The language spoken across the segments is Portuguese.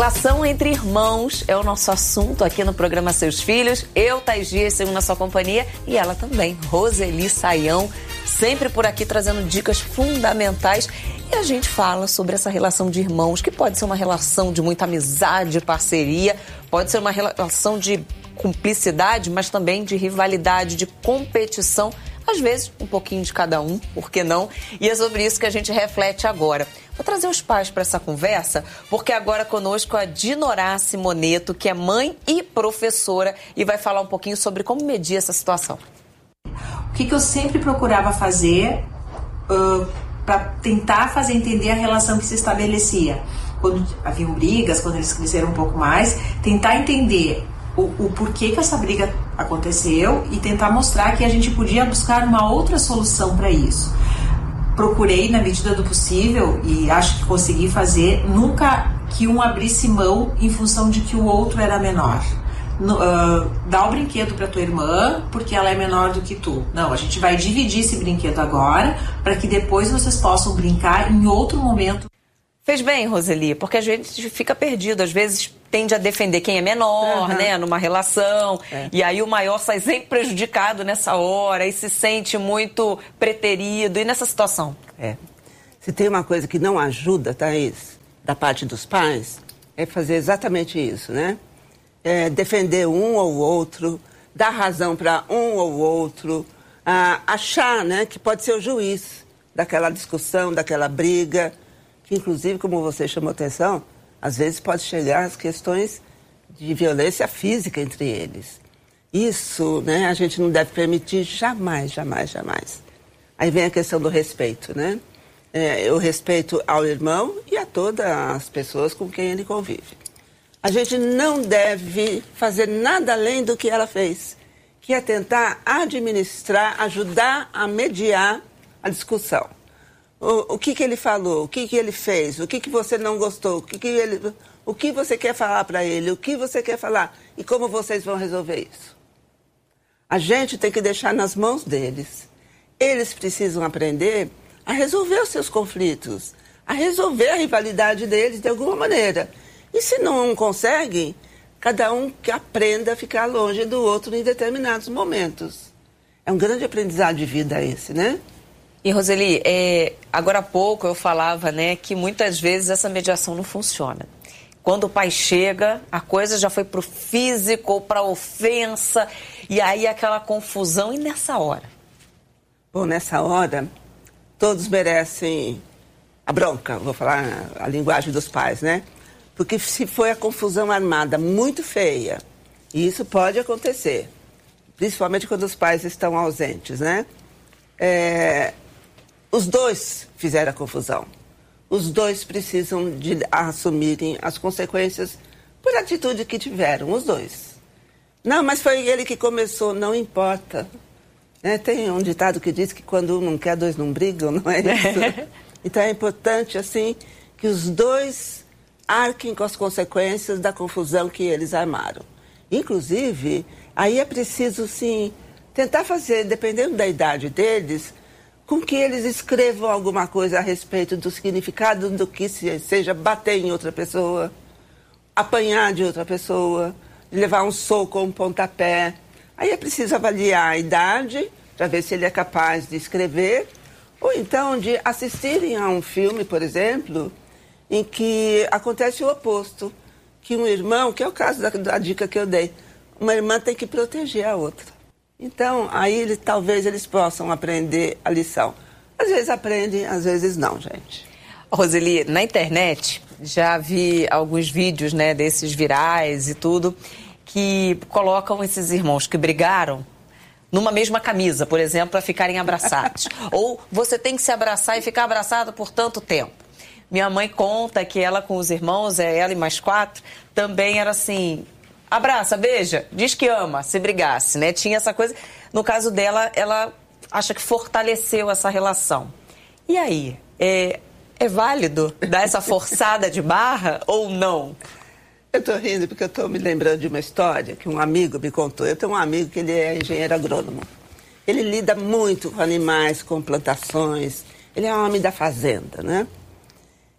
Relação entre irmãos é o nosso assunto aqui no programa Seus Filhos. Eu, Thaís Dias, sigo na sua companhia e ela também, Roseli Saião, sempre por aqui trazendo dicas fundamentais. E a gente fala sobre essa relação de irmãos, que pode ser uma relação de muita amizade, parceria, pode ser uma relação de cumplicidade, mas também de rivalidade, de competição. Às vezes, um pouquinho de cada um, por que não? E é sobre isso que a gente reflete agora. Vou trazer os pais para essa conversa, porque agora conosco a Dinorá Simoneto, que é mãe e professora, e vai falar um pouquinho sobre como medir essa situação. O que eu sempre procurava fazer para tentar fazer entender a relação que se estabelecia? Quando haviam brigas, quando eles cresceram um pouco mais, tentar entender o porquê que essa briga aconteceu e tentar mostrar que a gente podia buscar uma outra solução para isso. Procurei, na medida do possível, e acho que consegui fazer, nunca que um abrisse mão em função de que o outro era menor. Dá o brinquedo para tua irmã porque ela é menor do que tu. Não, a gente vai dividir esse brinquedo agora para que depois vocês possam brincar em outro momento. Fez bem, Roseli, porque a gente fica perdido. Às vezes tende a defender quem é menor, né, numa relação. E aí o maior sai sempre prejudicado nessa hora e se sente muito preterido. E nessa situação? Se tem uma coisa que não ajuda, Thaís, da parte dos pais, é fazer exatamente isso, né? Defender um ou outro, dar razão para um ou outro, achar, né, que pode ser o juiz daquela discussão, daquela briga, que inclusive, como você chamou atenção, às vezes pode chegar às questões de violência física entre eles. Isso, né, a gente não deve permitir jamais, jamais, jamais. Aí vem a questão do respeito, né? O respeito ao irmão e a todas as pessoas com quem ele convive. A gente não deve fazer nada além do que ela fez, que é tentar administrar, ajudar a mediar a discussão. O que ele falou, o que ele fez, o que você não gostou, o que você quer falar para ele, o que você quer falar e como vocês vão resolver isso. A gente tem que deixar nas mãos deles. Eles precisam aprender a resolver os seus conflitos, a resolver a rivalidade deles de alguma maneira. E se não conseguem, cada um que aprenda a ficar longe do outro em determinados momentos. É um grande aprendizado de vida esse, né? E, Roseli, agora há pouco eu falava, né, que muitas vezes essa mediação não funciona. Quando o pai chega, a coisa já foi pro físico ou pra ofensa, e aí aquela confusão. E nessa hora? Bom, nessa hora, todos merecem a bronca, vou falar a linguagem dos pais, né? Porque se foi a confusão armada muito feia, e isso pode acontecer, principalmente quando os pais estão ausentes, né? Os dois fizeram a confusão. Os dois precisam de assumirem as consequências por atitude que tiveram, os dois. Não, mas foi ele que começou, não importa. Tem um ditado que diz que quando um não quer, dois não brigam, não é isso? Então é importante, assim, que os dois arquem com as consequências da confusão que eles armaram. Inclusive, aí é preciso, sim, tentar fazer, dependendo da idade deles, com que eles escrevam alguma coisa a respeito do significado do que seja bater em outra pessoa, apanhar de outra pessoa, levar um soco ou um pontapé. Aí é preciso avaliar a idade, para ver se ele é capaz de escrever, ou então de assistirem a um filme, por exemplo, em que acontece o oposto, que um irmão, que é o caso da dica que eu dei, uma irmã tem que proteger a outra. Então, aí talvez eles possam aprender a lição. Às vezes aprendem, às vezes não, gente. Roseli, na internet já vi alguns vídeos, né, desses virais e tudo, que colocam esses irmãos que brigaram numa mesma camisa, por exemplo, para ficarem abraçados. Ou você tem que se abraçar e ficar abraçado por tanto tempo. Minha mãe conta que ela com os irmãos, ela e mais 4, também era assim: abraça, beija, diz que ama, se brigasse, né? Tinha essa coisa. No caso dela, ela acha que fortaleceu essa relação. E aí, é válido dar essa forçada de barra ou não? Eu estou rindo porque eu estou me lembrando de uma história que um amigo me contou. Eu tenho um amigo que ele é engenheiro agrônomo. Ele lida muito com animais, com plantações. Ele é um homem da fazenda, né?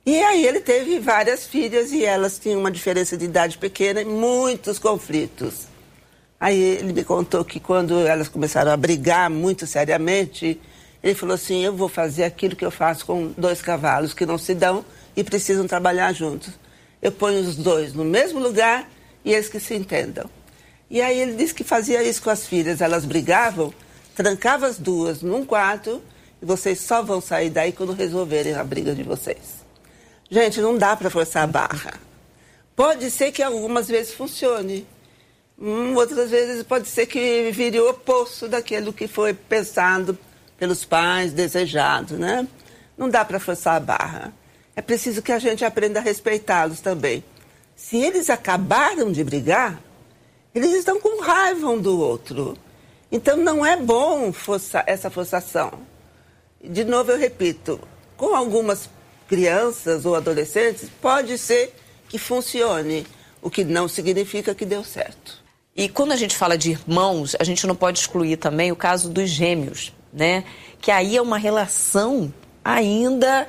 E aí ele teve várias filhas e elas tinham uma diferença de idade pequena e muitos conflitos. Aí ele me contou que quando elas começaram a brigar muito seriamente, ele falou assim, eu vou fazer aquilo que eu faço com 2 cavalos que não se dão e precisam trabalhar juntos. Eu ponho os 2 no mesmo lugar e eles que se entendam. E aí ele disse que fazia isso com as filhas, elas brigavam, trancava as 2 num quarto e vocês só vão sair daí quando resolverem a briga de vocês. Gente, não dá para forçar a barra. Pode ser que algumas vezes funcione. Outras vezes pode ser que vire o oposto daquilo que foi pensado pelos pais, desejado, né? Não dá para forçar a barra. É preciso que a gente aprenda a respeitá-los também. Se eles acabaram de brigar, eles estão com raiva um do outro. Então não é bom essa forçação. De novo eu repito, com algumas crianças ou adolescentes, pode ser que funcione, o que não significa que deu certo. E quando a gente fala de irmãos, a gente não pode excluir também o caso dos gêmeos, né? Que aí é uma relação ainda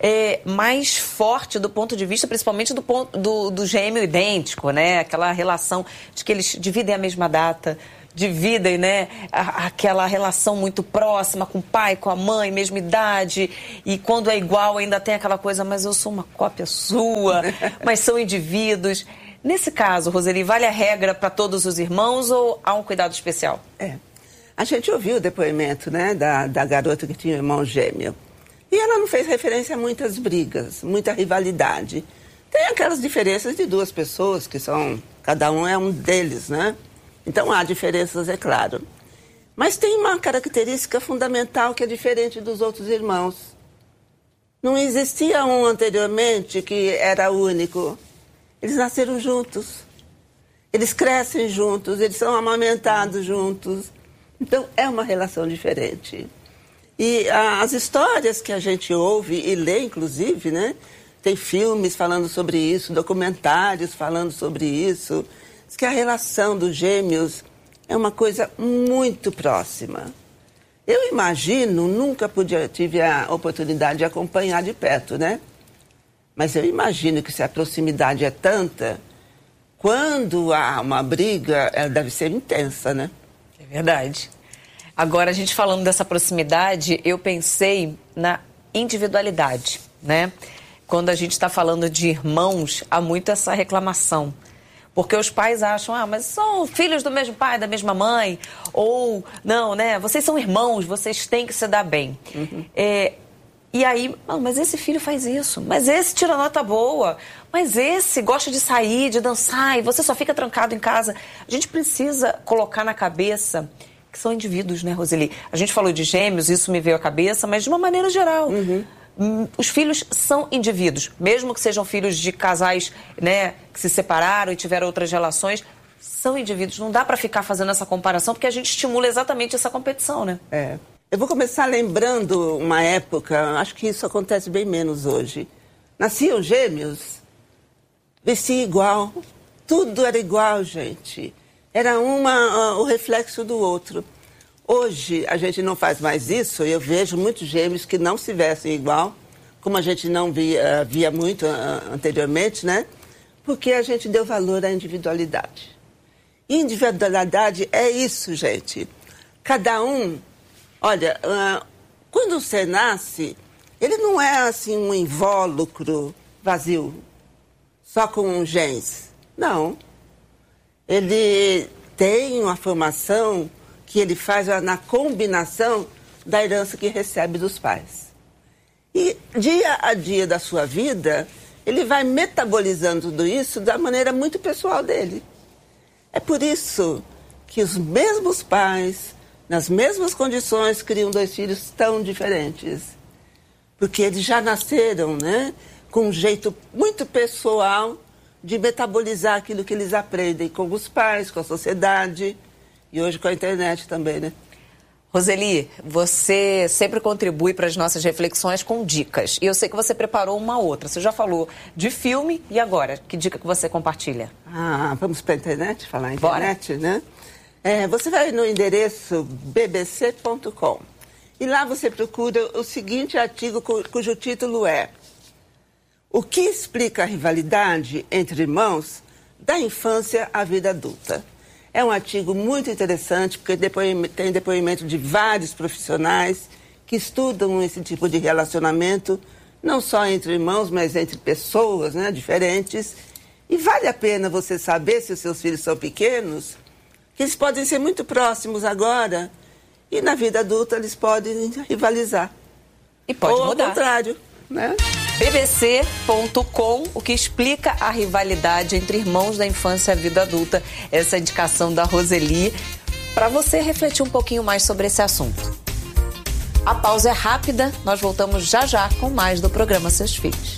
mais forte do ponto de vista, principalmente do gêmeo idêntico, né? Aquela relação de que eles dividem a mesma data, dividem, né, aquela relação muito próxima com o pai, com a mãe, mesma idade, e quando é igual ainda tem aquela coisa, mas eu sou uma cópia sua, mas são indivíduos. Nesse caso, Roseli, vale a regra para todos os irmãos ou há um cuidado especial? A gente ouviu o depoimento, né, da garota que tinha um irmão gêmeo. E ela não fez referência a muitas brigas, muita rivalidade. Tem aquelas diferenças de 2 pessoas que são, cada um é um deles, né? Então há diferenças, é claro. Mas tem uma característica fundamental que é diferente dos outros irmãos. Não existia um anteriormente que era único. Eles nasceram juntos. Eles crescem juntos, eles são amamentados juntos. Então é uma relação diferente. E as histórias que a gente ouve e lê, inclusive, né? Tem filmes falando sobre isso, documentários falando sobre isso. Diz que a relação dos gêmeos é uma coisa muito próxima. Eu imagino, nunca tive a oportunidade de acompanhar de perto, né? Mas eu imagino que se a proximidade é tanta, quando há uma briga, ela deve ser intensa, né? É verdade. Agora, a gente falando dessa proximidade, eu pensei na individualidade, né? Quando a gente está falando de irmãos, há muito essa reclamação. Porque os pais acham, mas são filhos do mesmo pai, da mesma mãe. Ou, não, né? Vocês são irmãos, vocês têm que se dar bem. Uhum. E aí, mas esse filho faz isso. Mas esse tira nota boa. Mas esse gosta de sair, de dançar. E você só fica trancado em casa. A gente precisa colocar na cabeça que são indivíduos, né, Roseli? A gente falou de gêmeos, isso me veio à cabeça, mas de uma maneira geral. Uhum. Os filhos são indivíduos, mesmo que sejam filhos de casais, né, que se separaram e tiveram outras relações, são indivíduos. Não dá para ficar fazendo essa comparação, porque a gente estimula exatamente essa competição, né? Eu vou começar lembrando uma época, acho que isso acontece bem menos hoje. Nasciam gêmeos, vestiam igual, tudo era igual, gente. Era o reflexo do outro. Hoje, a gente não faz mais isso, eu vejo muitos gêmeos que não se vestem igual, como a gente não via muito anteriormente, né? Porque a gente deu valor à individualidade. Individualidade é isso, gente. Cada um, olha, quando você nasce, ele não é assim um invólucro vazio, só com genes. Não. Ele tem uma formação que ele faz na combinação da herança que recebe dos pais. E dia a dia da sua vida, ele vai metabolizando tudo isso da maneira muito pessoal dele. É por isso que os mesmos pais, nas mesmas condições, criam 2 filhos tão diferentes. Porque eles já nasceram, né, com um jeito muito pessoal de metabolizar aquilo que eles aprendem com os pais, com a sociedade e hoje com a internet também, né? Roseli, você sempre contribui para as nossas reflexões com dicas. E eu sei que você preparou uma outra. Você já falou de filme e agora? Que dica que você compartilha? Vamos para a internet? Falar em internet, né? Você vai no endereço bbc.com e lá você procura o seguinte artigo cujo título é O que explica a rivalidade entre irmãos da infância à vida adulta? É um artigo muito interessante, porque tem depoimento de vários profissionais que estudam esse tipo de relacionamento, não só entre irmãos, mas entre pessoas, né, diferentes. E vale a pena você saber, se os seus filhos são pequenos, que eles podem ser muito próximos agora e na vida adulta eles podem rivalizar. E pode ou mudar. Ao contrário, né? bbc.com, o que explica a rivalidade entre irmãos da infância e a vida adulta. Essa é a indicação da Roseli, para você refletir um pouquinho mais sobre esse assunto. A pausa é rápida, nós voltamos já já com mais do programa Seus Filhos.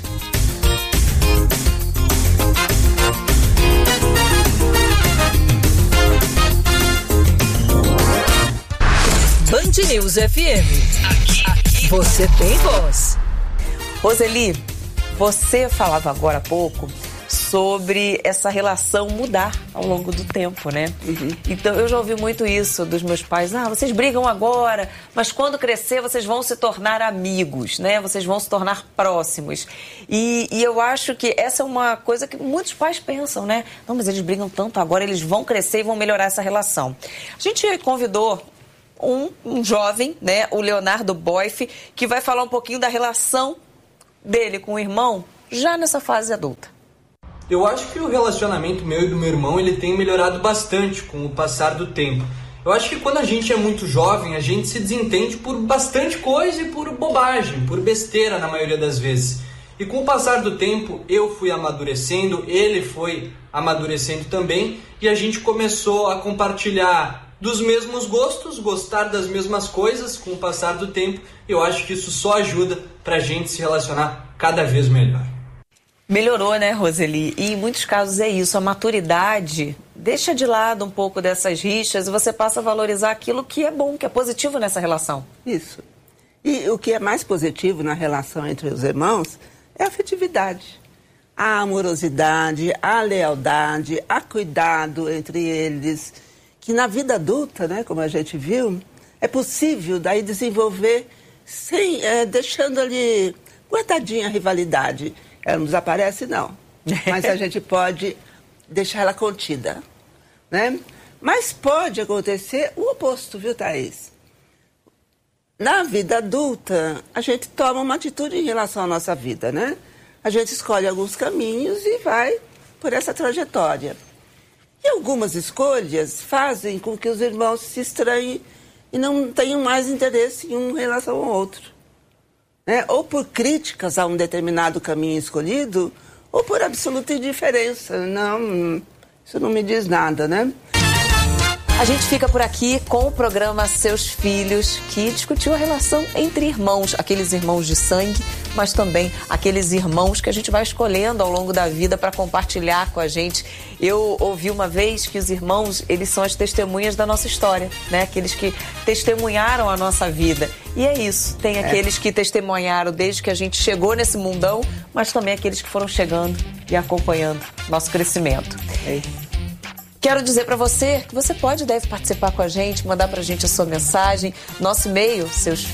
Band News FM. Aqui você tem voz. Roseli, você falava agora há pouco sobre essa relação mudar ao longo do tempo, né? Uhum. Então, eu já ouvi muito isso dos meus pais. Vocês brigam agora, mas quando crescer vocês vão se tornar amigos, né? Vocês vão se tornar próximos. E eu acho que essa é uma coisa que muitos pais pensam, né? Não, mas eles brigam tanto agora, eles vão crescer e vão melhorar essa relação. A gente convidou um jovem, né? O Leonardo Boif, que vai falar um pouquinho da relação dele com o irmão já nessa fase adulta. Eu acho que o relacionamento meu e do meu irmão ele tem melhorado bastante com o passar do tempo. Eu acho que quando a gente é muito jovem, a gente se desentende por bastante coisa e por bobagem, por besteira na maioria das vezes. E com o passar do tempo, eu fui amadurecendo, ele foi amadurecendo também, e a gente começou a compartilhar dos mesmos gostos, gostar das mesmas coisas com o passar do tempo. Eu acho que isso só ajuda pra gente se relacionar cada vez melhor. Melhorou, né, Roseli? E em muitos casos é isso, a maturidade deixa de lado um pouco dessas rixas e você passa a valorizar aquilo que é bom, que é positivo nessa relação. Isso. E o que é mais positivo na relação entre os irmãos é a afetividade. A amorosidade, a lealdade, a cuidado entre eles, que na vida adulta, né, como a gente viu, é possível daí desenvolver sem, deixando ali guardadinha a rivalidade. Ela não desaparece, não. Mas a gente pode deixar ela contida, né? Mas pode acontecer o oposto, viu, Thaís? Na vida adulta, a gente toma uma atitude em relação à nossa vida, né? A gente escolhe alguns caminhos e vai por essa trajetória. E algumas escolhas fazem com que os irmãos se estranhem e não tenham mais interesse em um em relação ao outro. Né? Ou por críticas a um determinado caminho escolhido, ou por absoluta indiferença. Não, isso não me diz nada, né? A gente fica por aqui com o programa Seus Filhos, que discutiu a relação entre irmãos, aqueles irmãos de sangue, mas também aqueles irmãos que a gente vai escolhendo ao longo da vida para compartilhar com a gente. Eu ouvi uma vez que os irmãos, eles são as testemunhas da nossa história, né? Aqueles que testemunharam a nossa vida. E é isso, tem aqueles que testemunharam desde que a gente chegou nesse mundão, mas também aqueles que foram chegando e acompanhando nosso crescimento. Quero dizer para você que você pode e deve participar com a gente, mandar para a gente a sua mensagem. Nosso e-mail,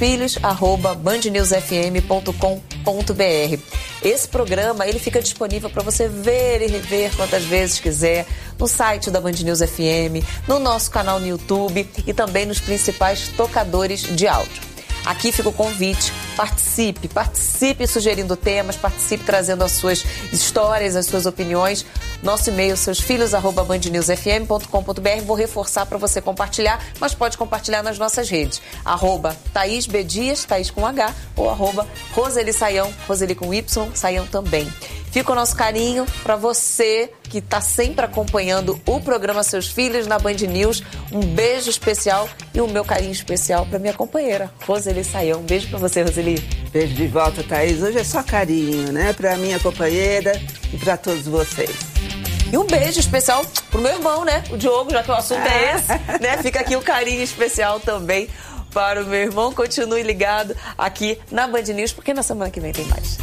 seusfilhos@bandnewsfm.com.br. Esse programa ele fica disponível para você ver e rever quantas vezes quiser no site da Band News FM, no nosso canal no YouTube e também nos principais tocadores de áudio. Aqui fica o convite, participe sugerindo temas, participe trazendo as suas histórias, as suas opiniões. Nosso e-mail, seusfilhos@bandnewsfm.com.br. Vou reforçar para você compartilhar, mas pode compartilhar nas nossas redes. @Thaís B. Dias, Thaís com H, ou @Roseli Saião, Roseli com Y, Saião também. Fica o nosso carinho para você que está sempre acompanhando o programa Seus Filhos na Band News. Um beijo especial e o meu carinho especial para minha companheira, Roseli Saião. Um beijo para você, Roseli. Beijo de volta, Thaís. Hoje é só carinho, né? Para minha companheira e para todos vocês. E um beijo especial pro meu irmão, né? O Diogo, já que o assunto é esse, né? Fica aqui o carinho especial também para o meu irmão. Continue ligado aqui na Band News, porque na semana que vem tem mais.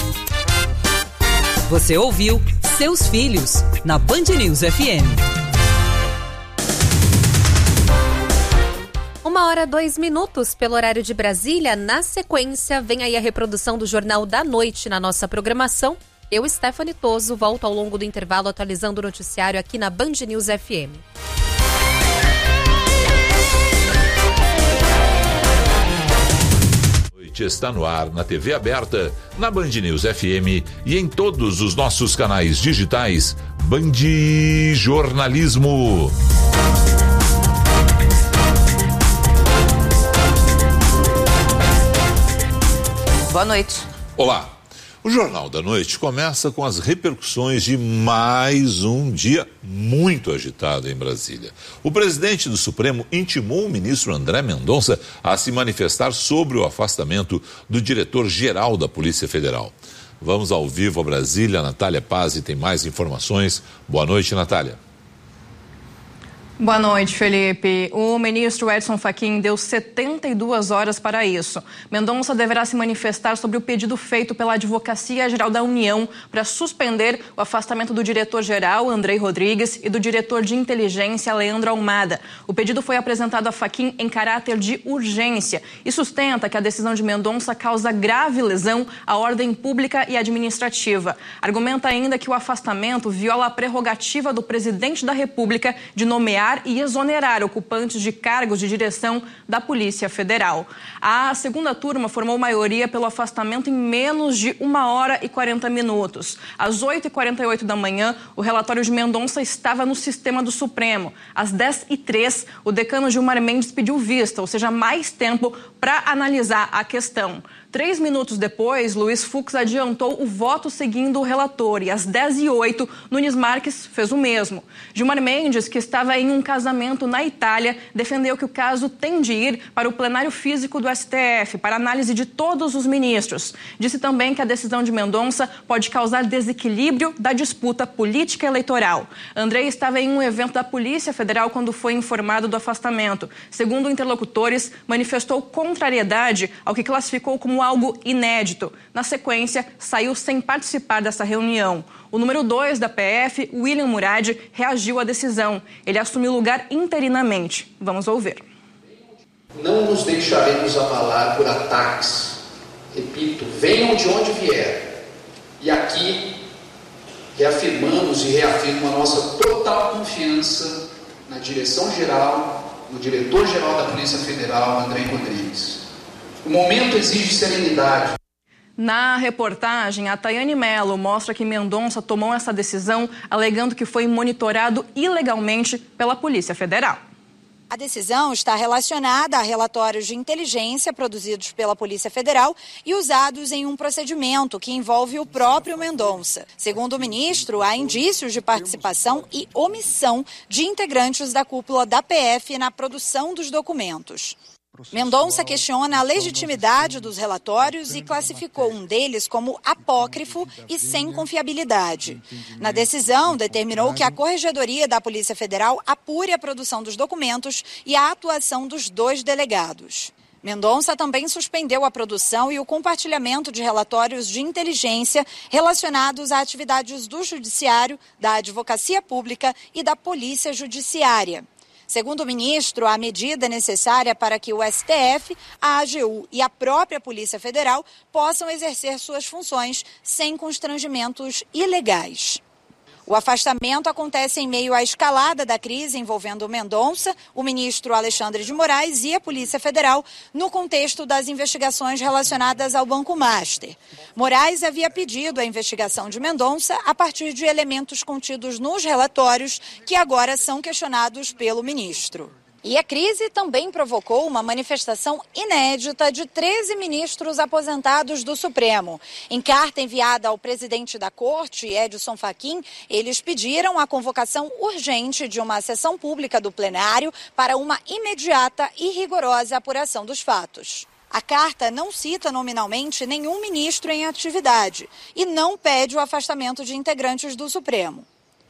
Você ouviu Seus Filhos, na Band News FM. Uma 1h02 pelo horário de Brasília. Na sequência, vem aí a reprodução do Jornal da Noite na nossa programação. Eu, Stephanie Toso, volto ao longo do intervalo atualizando o noticiário aqui na Band News FM. Está no ar na TV aberta, na Band News FM e em todos os nossos canais digitais. Band Jornalismo. Boa noite. Olá. O Jornal da Noite começa com as repercussões de mais um dia muito agitado em Brasília. O presidente do Supremo intimou o ministro André Mendonça a se manifestar sobre o afastamento do diretor-geral da Polícia Federal. Vamos ao vivo a Brasília. Natália Pazzi tem mais informações. Boa noite, Natália. Boa noite, Felipe. O ministro Edson Fachin deu 72 horas para isso. Mendonça deverá se manifestar sobre o pedido feito pela Advocacia Geral da União para suspender o afastamento do diretor-geral, Andrei Rodrigues, e do diretor de inteligência, Leandro Almada. O pedido foi apresentado a Fachin em caráter de urgência e sustenta que a decisão de Mendonça causa grave lesão à ordem pública e administrativa. Argumenta ainda que o afastamento viola a prerrogativa do presidente da República de nomear e exonerar ocupantes de cargos de direção da Polícia Federal. A segunda turma formou maioria pelo afastamento em menos de 1h40. Às 8h48 da manhã, o relatório de Mendonça estava no sistema do Supremo. Às 10h03, o decano Gilmar Mendes pediu vista, ou seja, mais tempo para analisar a questão. 3 minutos depois, Luiz Fux adiantou o voto seguindo o relator e às 10h08, Nunes Marques fez o mesmo. Gilmar Mendes, que estava em um casamento na Itália, defendeu que o caso tem de ir para o plenário físico do STF, para análise de todos os ministros. Disse também que a decisão de Mendonça pode causar desequilíbrio da disputa política eleitoral. Andrei estava em um evento da Polícia Federal quando foi informado do afastamento. Segundo interlocutores, manifestou contrariedade ao que classificou como algo inédito. Na sequência, saiu sem participar dessa reunião. O número 2 da PF, William Murad, reagiu à decisão. Ele assumiu o lugar interinamente. Vamos ouvir. Não nos deixaremos abalar por ataques. Repito, venham de onde vier. E aqui reafirmamos e reafirmo a nossa total confiança na direção-geral, no diretor-geral da Polícia Federal, Andrei Rodrigues. O momento exige serenidade. Na reportagem, a Tayane Mello mostra que Mendonça tomou essa decisão alegando que foi monitorado ilegalmente pela Polícia Federal. A decisão está relacionada a relatórios de inteligência produzidos pela Polícia Federal e usados em um procedimento que envolve o próprio Mendonça. Segundo o ministro, há indícios de participação e omissão de integrantes da cúpula da PF na produção dos documentos. Mendonça questiona a legitimidade dos relatórios e classificou um deles como apócrifo e sem confiabilidade. Na decisão, determinou que a Corregedoria da Polícia Federal apure a produção dos documentos e a atuação dos 2 delegados. Mendonça também suspendeu a produção e o compartilhamento de relatórios de inteligência relacionados a atividades do Judiciário, da Advocacia Pública e da Polícia Judiciária. Segundo o ministro, a medida é necessária para que o STF, a AGU e a própria Polícia Federal possam exercer suas funções sem constrangimentos ilegais. O afastamento acontece em meio à escalada da crise envolvendo o Mendonça, o ministro Alexandre de Moraes e a Polícia Federal, no contexto das investigações relacionadas ao Banco Master. Moraes havia pedido a investigação de Mendonça a partir de elementos contidos nos relatórios que agora são questionados pelo ministro. E a crise também provocou uma manifestação inédita de 13 ministros aposentados do Supremo. Em carta enviada ao presidente da Corte, Edson Fachin, eles pediram a convocação urgente de uma sessão pública do plenário para uma imediata e rigorosa apuração dos fatos. A carta não cita nominalmente nenhum ministro em atividade e não pede o afastamento de integrantes do Supremo.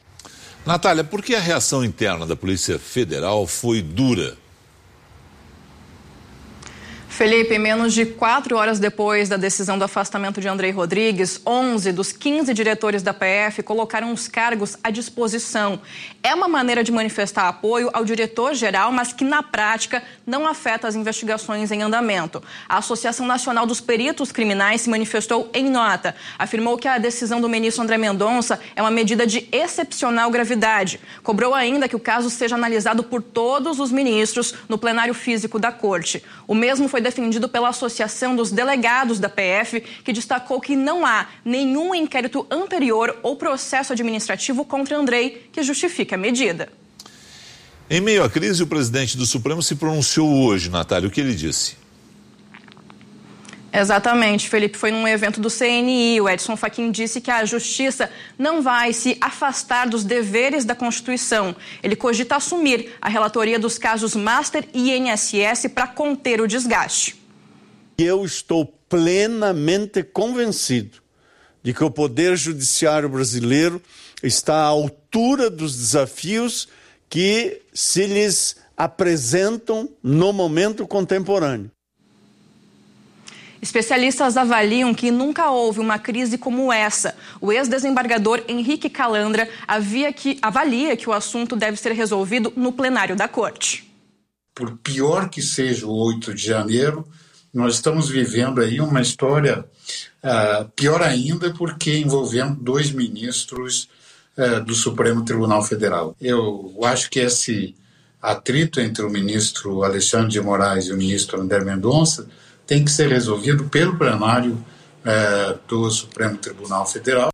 Natália, por que a reação interna da Polícia Federal foi dura? Felipe, menos de 4 horas depois da decisão do afastamento de Andrei Rodrigues, 11 dos 15 diretores da PF colocaram os cargos à disposição. É uma maneira de manifestar apoio ao diretor-geral, mas que na prática não afeta as investigações em andamento. A Associação Nacional dos Peritos Criminais se manifestou em nota. Afirmou que a decisão do ministro André Mendonça é uma medida de excepcional gravidade. Cobrou ainda que o caso seja analisado por todos os ministros no plenário físico da Corte. O mesmo foi defendido pela Associação dos Delegados da PF, que destacou que não há nenhum inquérito anterior ou processo administrativo contra Andrei que justifique a medida. Em meio à crise, o presidente do Supremo se pronunciou hoje, Natália. O que ele disse? Exatamente, Felipe. Foi num evento do CNI. O Edson Fachin disse que a Justiça não vai se afastar dos deveres da Constituição. Ele cogita assumir a relatoria dos casos Master e INSS para conter o desgaste. Eu estou plenamente convencido de que o Poder Judiciário brasileiro está à altura dos desafios que se lhes apresentam no momento contemporâneo. Especialistas avaliam que nunca houve uma crise como essa. O ex-desembargador Henrique Calandra avalia que o assunto deve ser resolvido no plenário da Corte. Por pior que seja o 8 de janeiro, nós estamos vivendo aí uma história pior ainda, porque envolvendo 2 ministros do Supremo Tribunal Federal. Eu acho que esse atrito entre o ministro Alexandre de Moraes e o ministro André Mendonça tem que ser resolvido pelo plenário do Supremo Tribunal Federal.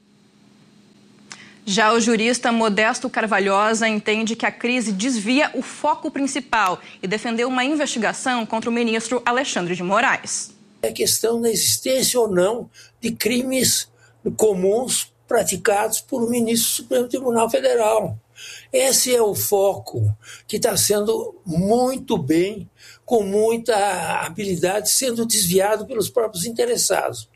Já o jurista Modesto Carvalhosa entende que a crise desvia o foco principal e defendeu uma investigação contra o ministro Alexandre de Moraes. É questão da existência ou não de crimes comuns praticados por um ministro do Supremo Tribunal Federal. Esse é o foco que está sendo muito bem, com muita habilidade, sendo desviado pelos próprios interessados.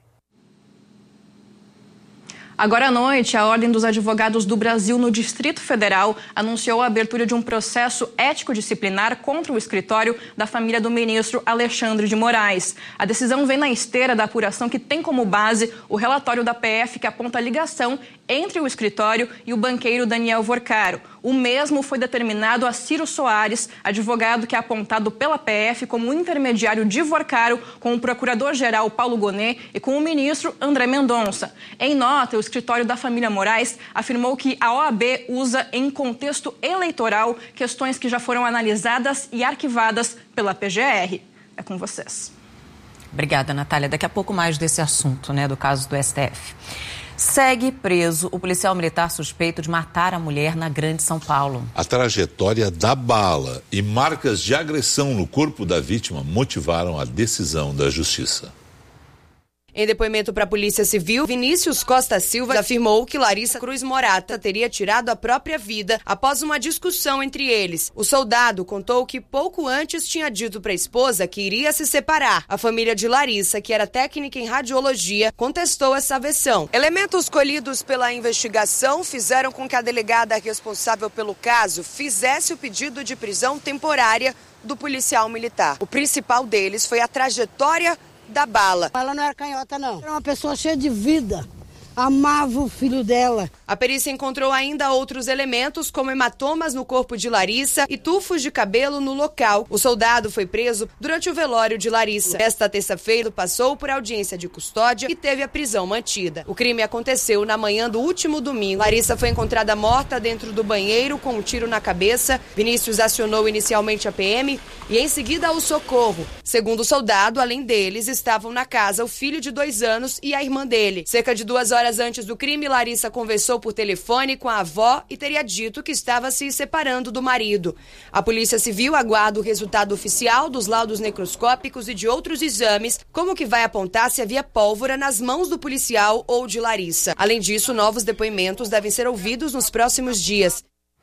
Agora à noite, a Ordem dos Advogados do Brasil no Distrito Federal anunciou a abertura de um processo ético-disciplinar contra o escritório da família do ministro Alexandre de Moraes. A decisão vem na esteira da apuração que tem como base o relatório da PF que aponta a ligação entre o escritório e o banqueiro Daniel Vorcaro. O mesmo foi determinado a Ciro Soares, advogado que é apontado pela PF como intermediário de Vorcaro com o procurador-geral Paulo Gonet e com o ministro André Mendonça. Em nota, o escritório da família Moraes afirmou que a OAB usa em contexto eleitoral questões que já foram analisadas e arquivadas pela PGR. É com vocês. Obrigada, Natália. Daqui a pouco mais desse assunto, do caso do STF. Segue preso o policial militar suspeito de matar a mulher na Grande São Paulo. A trajetória da bala e marcas de agressão no corpo da vítima motivaram a decisão da Justiça. Em depoimento para a Polícia Civil, Vinícius Costa Silva afirmou que Larissa Cruz Morata teria tirado a própria vida após uma discussão entre eles. O soldado contou que pouco antes tinha dito para a esposa que iria se separar. A família de Larissa, que era técnica em radiologia, contestou essa versão. Elementos colhidos pela investigação fizeram com que a delegada responsável pelo caso fizesse o pedido de prisão temporária do policial militar. O principal deles foi a trajetória da bala. Ela não era canhota, não. Era uma pessoa cheia de vida. Amava o filho dela. A perícia encontrou ainda outros elementos, como hematomas no corpo de Larissa e tufos de cabelo no local. O soldado foi preso durante o velório de Larissa. Esta terça-feira, passou por audiência de custódia e teve a prisão mantida. O crime aconteceu na manhã do último domingo. Larissa foi encontrada morta dentro do banheiro com um tiro na cabeça. Vinícius acionou inicialmente a PM e em seguida o socorro. Segundo o soldado, além deles, estavam na casa o filho de 2 anos e a irmã dele. Cerca de 2 horas antes do crime, Larissa conversou por telefone com a avó e teria dito que estava se separando do marido. A Polícia Civil aguarda o resultado oficial dos laudos necroscópicos e de outros exames, como que vai apontar se havia pólvora nas mãos do policial ou de Larissa. Além disso, novos depoimentos devem ser ouvidos nos próximos dias.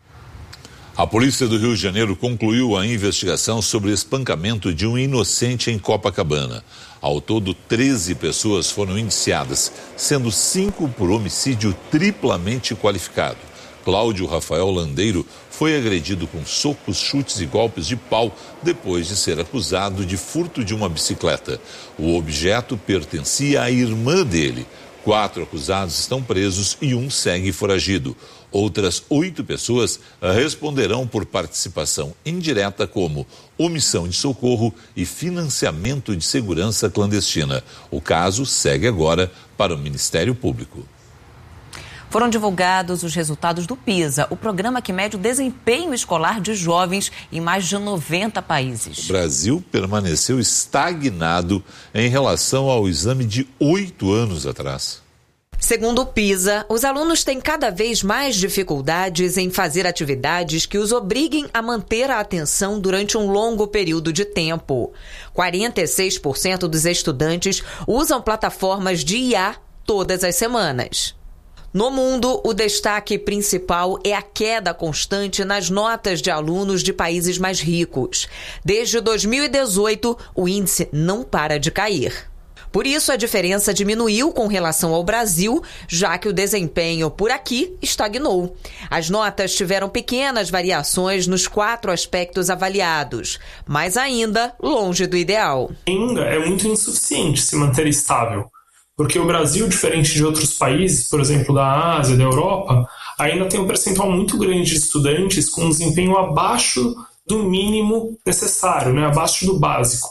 A polícia do Rio de Janeiro concluiu a investigação sobre o espancamento de um inocente em Copacabana. Ao todo, 13 pessoas foram indiciadas, sendo 5 por homicídio triplamente qualificado. Cláudio Rafael Landeiro foi agredido com socos, chutes e golpes de pau depois de ser acusado de furto de uma bicicleta. O objeto pertencia à irmã dele. 4 acusados estão presos e 1 segue foragido. Outras 8 pessoas responderão por participação indireta como omissão de socorro e financiamento de segurança clandestina. O caso segue agora para o Ministério Público. Foram divulgados os resultados do PISA, o programa que mede o desempenho escolar de jovens em mais de 90 países. O Brasil permaneceu estagnado em relação ao exame de 8 anos atrás. Segundo o PISA, os alunos têm cada vez mais dificuldades em fazer atividades que os obriguem a manter a atenção durante um longo período de tempo. 46% dos estudantes usam plataformas de IA todas as semanas. No mundo, o destaque principal é a queda constante nas notas de alunos de países mais ricos. Desde 2018, o índice não para de cair. Por isso, a diferença diminuiu com relação ao Brasil, já que o desempenho por aqui estagnou. As notas tiveram pequenas variações nos 4 aspectos avaliados, mas ainda longe do ideal. Ainda é muito insuficiente se manter estável, porque o Brasil, diferente de outros países, por exemplo, da Ásia, da Europa, ainda tem um percentual muito grande de estudantes com um desempenho abaixo do mínimo necessário, né? Abaixo do básico.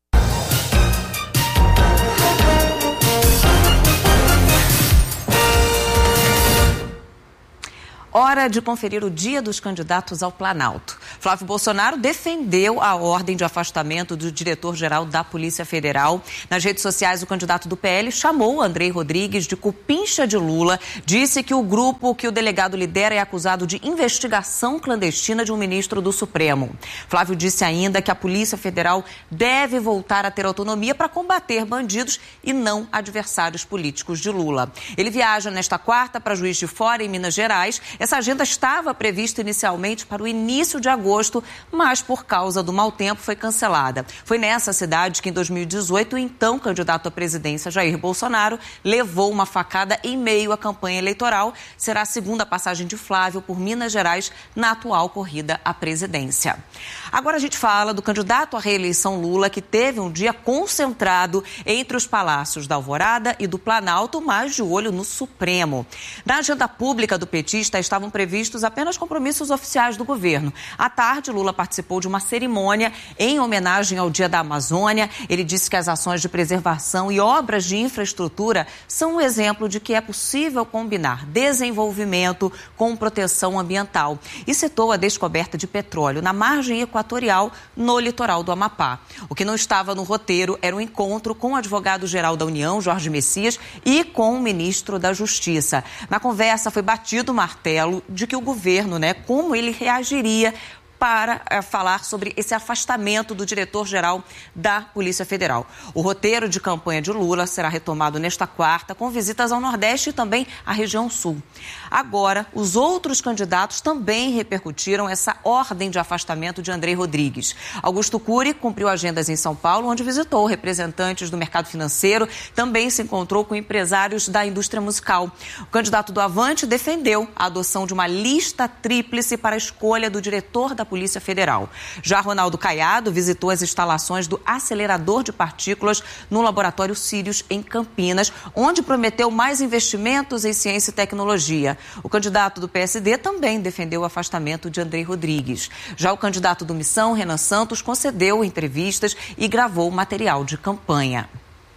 Hora de conferir o dia dos candidatos ao Planalto. Flávio Bolsonaro defendeu a ordem de afastamento do diretor-geral da Polícia Federal. Nas redes sociais, o candidato do PL chamou Andrei Rodrigues de cupincha de Lula, disse que o grupo que o delegado lidera é acusado de investigação clandestina de um ministro do Supremo. Flávio disse ainda que a Polícia Federal deve voltar a ter autonomia para combater bandidos e não adversários políticos de Lula. Ele viaja nesta quarta para Juiz de Fora, em Minas Gerais. Essa agenda estava prevista inicialmente para o início de agosto, mas por causa do mau tempo foi cancelada. Foi nessa cidade que em 2018 o então candidato à presidência Jair Bolsonaro levou uma facada em meio à campanha eleitoral. Será a segunda passagem de Flávio por Minas Gerais na atual corrida à presidência. Agora a gente fala do candidato à reeleição Lula, que teve um dia concentrado entre os palácios da Alvorada e do Planalto, mas de olho no Supremo. Na agenda pública do petista estavam previstos apenas compromissos oficiais do governo. À tarde, Lula participou de uma cerimônia em homenagem ao Dia da Amazônia. Ele disse que as ações de preservação e obras de infraestrutura são um exemplo de que é possível combinar desenvolvimento com proteção ambiental. E citou a descoberta de petróleo na margem equatorial no litoral do Amapá. O que não estava no roteiro era um encontro com o advogado-geral da União, Jorge Messias, e com o ministro da Justiça. Na conversa foi batido o martelo de que o governo, como ele reagiria para falar sobre esse afastamento do diretor-geral da Polícia Federal. O roteiro de campanha de Lula será retomado nesta quarta, com visitas ao Nordeste e também à região Sul. Agora, os outros candidatos também repercutiram essa ordem de afastamento de Andrei Rodrigues. Augusto Cury cumpriu agendas em São Paulo, onde visitou representantes do mercado financeiro, também se encontrou com empresários da indústria musical. O candidato do Avante defendeu a adoção de uma lista tríplice para a escolha do diretor da Polícia Federal. Já Ronaldo Caiado visitou as instalações do acelerador de partículas no laboratório Sirius, em Campinas, onde prometeu mais investimentos em ciência e tecnologia. O candidato do PSD também defendeu o afastamento de Andrei Rodrigues. Já o candidato do Missão, Renan Santos, concedeu entrevistas e gravou material de campanha.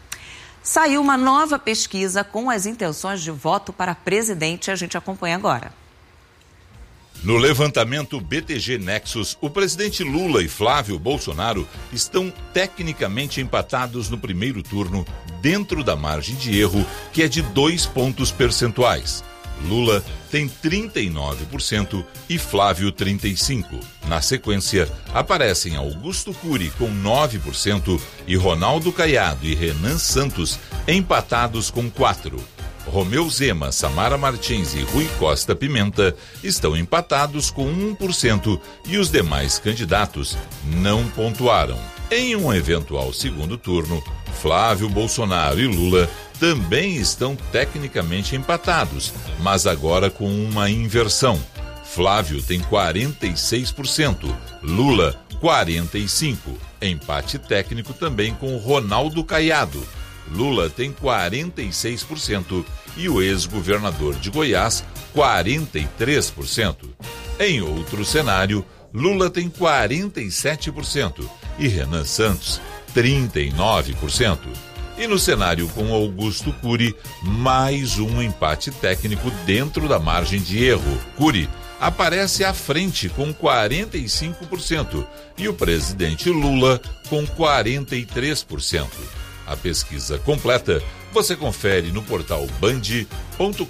Saiu uma nova pesquisa com as intenções de voto para presidente. A gente acompanha agora. No levantamento BTG Nexus, o presidente Lula e Flávio Bolsonaro estão tecnicamente empatados no primeiro turno, dentro da margem de erro, que é de 2 pontos percentuais. Lula tem 39% e Flávio 35%. Na sequência, aparecem Augusto Cury com 9% e Ronaldo Caiado e Renan Santos empatados com 4%. Romeu Zema, Samara Martins e Rui Costa Pimenta estão empatados com 1% e os demais candidatos não pontuaram. Em um eventual segundo turno, Flávio Bolsonaro e Lula também estão tecnicamente empatados, mas agora com uma inversão. Flávio tem 46%, Lula 45%. Empate técnico também com Ronaldo Caiado. Lula tem 46% e o ex-governador de Goiás 43%. Em outro cenário, Lula tem 47% e Renan Santos 39%. E no cenário com Augusto Cury, mais um empate técnico dentro da margem de erro. Cury aparece à frente com 45% e o presidente Lula com 43%. A pesquisa completa você confere no portal band.com.br.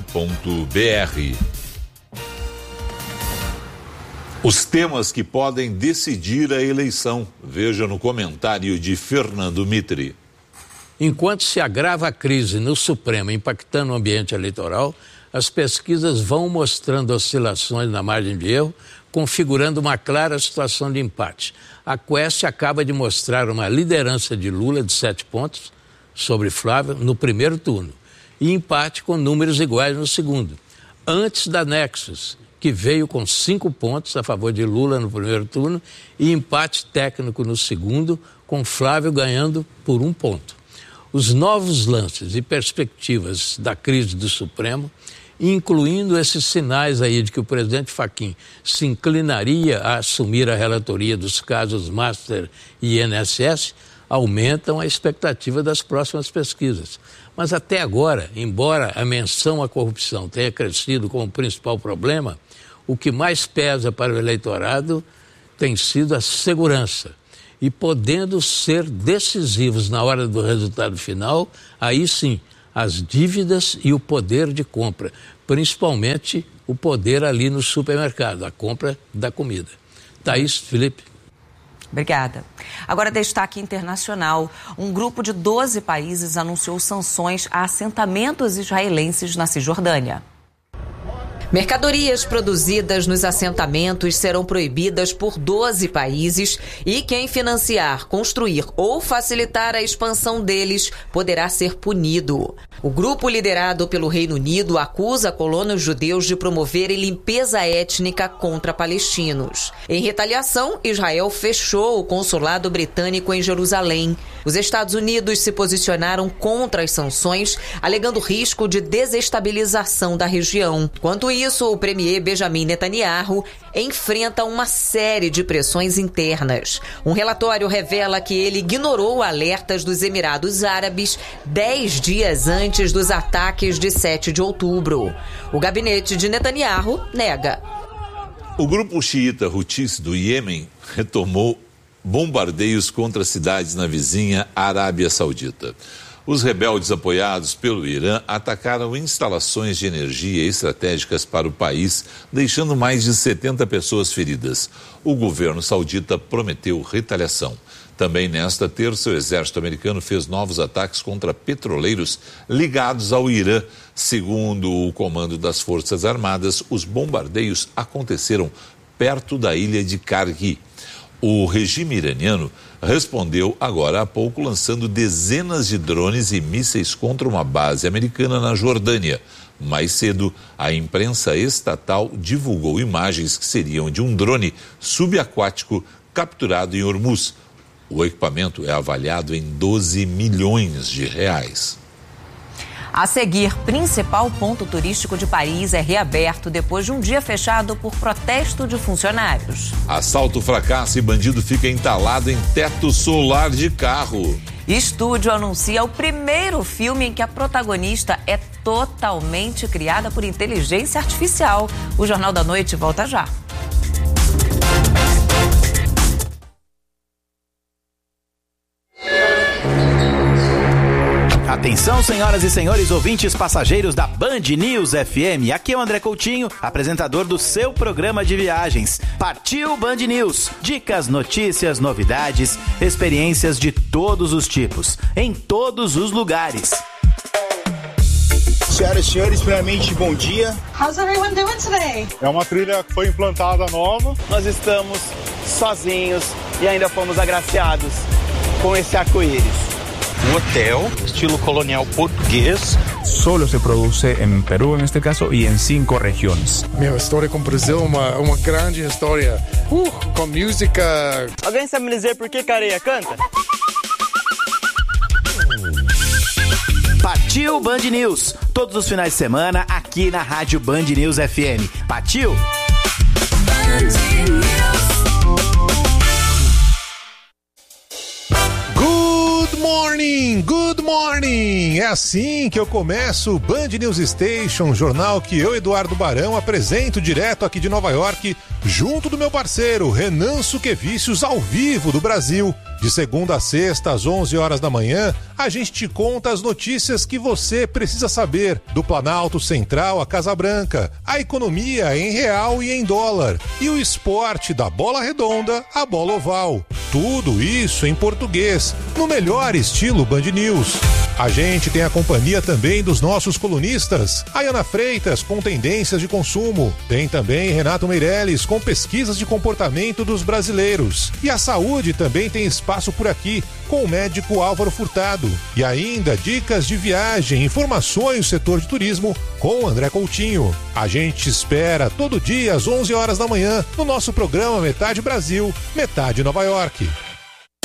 Os temas que podem decidir a eleição. Veja no comentário de Fernando Mitre. Enquanto se agrava a crise no Supremo, impactando o ambiente eleitoral, as pesquisas vão mostrando oscilações na margem de erro, configurando uma clara situação de empate. A Quest acaba de mostrar uma liderança de Lula de 7 pontos sobre Flávio no primeiro turno e empate com números iguais no segundo. Antes da Nexus, que veio com 5 pontos a favor de Lula no primeiro turno e empate técnico no segundo, com Flávio ganhando por 1 ponto. Os novos lances e perspectivas da crise do Supremo, incluindo esses sinais aí de que o presidente Fachin se inclinaria a assumir a relatoria dos casos Master e INSS, aumentam a expectativa das próximas pesquisas. Mas até agora, embora a menção à corrupção tenha crescido como principal problema, o que mais pesa para o eleitorado tem sido a segurança. E podendo ser decisivos na hora do resultado final, aí sim, as dívidas e o poder de compra, principalmente o poder ali no supermercado, a compra da comida. Thaís, Felipe. Obrigada. Agora, destaque internacional. Um grupo de 12 países anunciou sanções a assentamentos israelenses na Cisjordânia. Mercadorias produzidas nos assentamentos serão proibidas por 12 países e quem financiar, construir ou facilitar a expansão deles poderá ser punido. O grupo liderado pelo Reino Unido acusa colonos judeus de promoverem limpeza étnica contra palestinos. Em retaliação, Israel fechou o consulado britânico em Jerusalém. Os Estados Unidos se posicionaram contra as sanções, alegando risco de desestabilização da região. Enquanto isso, o premier Benjamin Netanyahu enfrenta uma série de pressões internas. Um relatório revela que ele ignorou alertas dos Emirados Árabes 10 dias antes dos ataques de 7 de outubro. O gabinete de Netanyahu nega. O grupo xiita Houthis do Iêmen retomou bombardeios contra cidades na vizinha Arábia Saudita. Os rebeldes apoiados pelo Irã atacaram instalações de energia estratégicas para o país, deixando mais de 70 pessoas feridas. O governo saudita prometeu retaliação. Também nesta terça, o exército americano fez novos ataques contra petroleiros ligados ao Irã. Segundo o comando das Forças Armadas, os bombardeios aconteceram perto da ilha de Kargi. O regime iraniano respondeu agora há pouco lançando dezenas de drones e mísseis contra uma base americana na Jordânia. Mais cedo, a imprensa estatal divulgou imagens que seriam de um drone subaquático capturado em Hormuz. O equipamento é avaliado em 12 milhões de reais. A seguir, principal ponto turístico de Paris é reaberto depois de um dia fechado por protesto de funcionários. Assalto fracassa e bandido fica entalado em teto solar de carro. Estúdio anuncia o primeiro filme em que a protagonista é totalmente criada por inteligência artificial. O Jornal da Noite volta já. Atenção, senhoras e senhores ouvintes passageiros da Band News FM. Aqui é o André Coutinho, apresentador do seu programa de viagens. Partiu Band News. Dicas, notícias, novidades, experiências de todos os tipos, em todos os lugares. Senhoras e senhores, primeiramente, bom dia. How's everyone doing today? É uma trilha que foi implantada nova. Nós estamos sozinhos e ainda fomos agraciados com esse arco-íris. hotel, estilo colonial português. Solo se produce en Perú, en este caso, y en 5 regiones. Minha história com o Brasil é uma grande história. Com música. Alguém sabe me dizer por que Careia canta? Partiu Band News, todos os finais de semana aqui na Rádio Band News FM. Partiu? Good morning! É assim que eu começo o Band News Station, jornal que eu, Eduardo Barão, apresento direto aqui de Nova York, junto do meu parceiro Renan Suquevicius, ao vivo do Brasil. De segunda a sexta, às 11 horas da manhã, a gente te conta as notícias que você precisa saber do Planalto Central à Casa Branca, a economia em real e em dólar, e o esporte da bola redonda à bola oval. Tudo isso em português, no melhor estilo Band News. A gente tem a companhia também dos nossos colunistas, Ayana Freitas com tendências de consumo, tem também Renato Meirelles com pesquisas de comportamento dos brasileiros, e a saúde também tem espaço por aqui com o médico Álvaro Furtado, e ainda dicas de viagem, informações do setor de turismo com o André Coutinho. A gente espera todo dia às 11 horas da manhã no nosso programa Metade Brasil, Metade Nova York.